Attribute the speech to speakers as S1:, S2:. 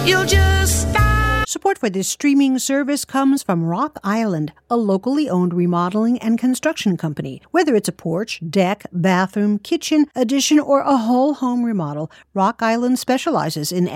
S1: You'll just stop.
S2: Support for this streaming service comes from Rock Island, a locally owned remodeling and construction company. Whether it's a porch, deck, bathroom, kitchen, addition, or a whole home remodel, Rock Island specializes in